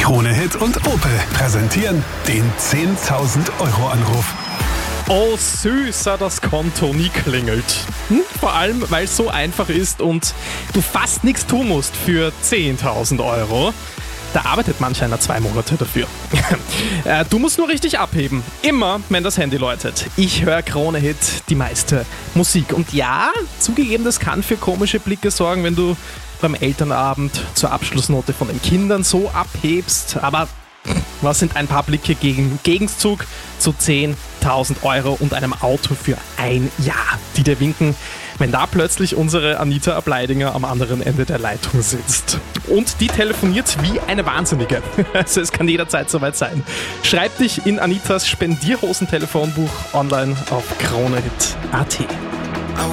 Krone Hit und Opel präsentieren den 10.000 Euro Anruf. Oh, süßer, das Konto nie klingelt. Vor allem, weil es so einfach ist und du fast nichts tun musst für 10.000 Euro. Da arbeitet manch einer 2 Monate dafür. Du musst nur richtig abheben. Immer, wenn das Handy läutet. Ich höre Krone Hit, die meiste Musik. Und ja, zugegeben, das kann für komische Blicke sorgen, wenn du beim Elternabend zur Abschlussnote von den Kindern so abhebst. Aber was sind ein paar Blicke gegen Gegenzug zu 10.000 Euro und einem Auto für ein Jahr, die dir winken, wenn da plötzlich unsere Anita Ableidinger am anderen Ende der Leitung sitzt. Und die telefoniert wie eine Wahnsinnige. Also es kann jederzeit soweit sein. Schreib dich in Anitas Spendierhosen-Telefonbuch online auf kronehit.at.